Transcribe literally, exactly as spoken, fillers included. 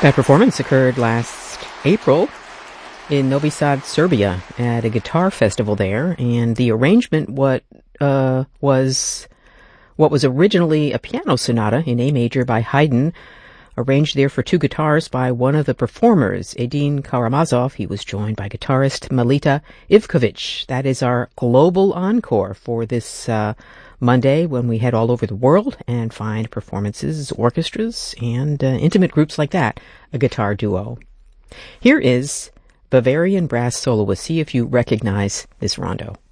That performance occurred last April in Novi Sad, Serbia, at a guitar festival there, and the arrangement what uh, was what was originally a piano sonata in A major by Haydn, arranged there for two guitars by one of the performers, Edin Karamazov. He was joined by guitarist Melita Ivkovic. That is our global encore for this uh, Monday, when we head all over the world and find performances, orchestras, and uh, intimate groups like that, a guitar duo. Here is Bavarian Brass Soloist. See if you recognize this rondo.